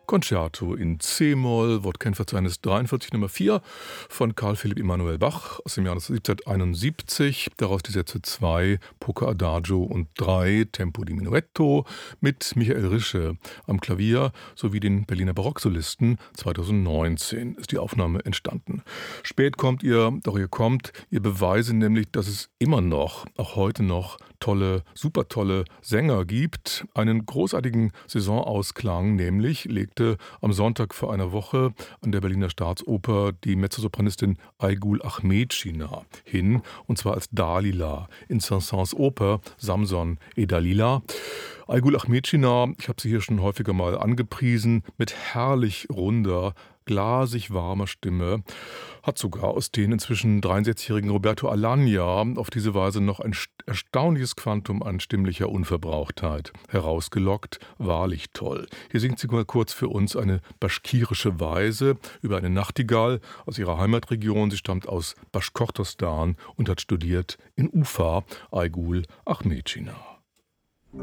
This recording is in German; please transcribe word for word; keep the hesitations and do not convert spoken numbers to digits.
Concerto in C-Moll, Wortkennverzeichnis dreiundvierzig Nummer vier von Carl Philipp Emanuel Bach aus dem Jahr siebzehnhunderteinundsiebzig. Daraus die Sätze zwei, Poco Adagio und drei, Tempo di Menuetto mit Michael Rische am Klavier sowie den Berliner Barocksolisten. zweitausendneunzehn ist die Aufnahme entstanden. Spät kommt ihr, doch ihr kommt. Ihr beweise nämlich, dass es immer noch, auch heute noch, tolle, super tolle Sänger gibt. Einen großartigen Saisonausklang nämlich legte am Sonntag vor einer Woche an der Berliner Staatsoper die Mezzosopranistin Aygul Ahmedschina hin, und zwar als Dalila in Saint-Saëns Oper Samson et Dalila. Aygul Ahmedschina, ich habe sie hier schon häufiger mal angepriesen, mit herrlich runder, glasig warmer Stimme, hat sogar aus den inzwischen dreiundsechzigjährigen Roberto Alagna auf diese Weise noch ein erstaunliches Quantum an stimmlicher Unverbrauchtheit herausgelockt. Wahrlich toll. Hier singt sie mal kurz für uns eine baschkirische Weise über eine Nachtigall aus ihrer Heimatregion. Sie stammt aus Baschkortostan und hat studiert in Ufa. Aygul Ahmedschina.